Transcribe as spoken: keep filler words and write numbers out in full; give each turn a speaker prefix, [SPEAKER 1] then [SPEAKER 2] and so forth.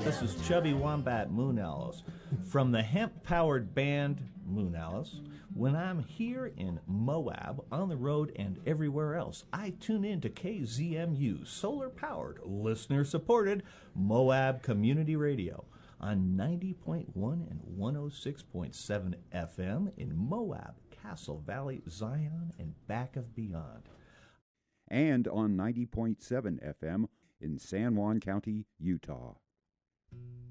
[SPEAKER 1] This is Chubby Wombat Moon Alice from the hemp-powered band Moon Alice. When I'm here in Moab, on the road, and everywhere else, I tune in to K Z M U, solar-powered, listener-supported Moab Community Radio on ninety point one and one oh six point seven F M in Moab, Castle Valley, Zion, and back of beyond.
[SPEAKER 2] And on ninety point seven F M in San Juan County, Utah.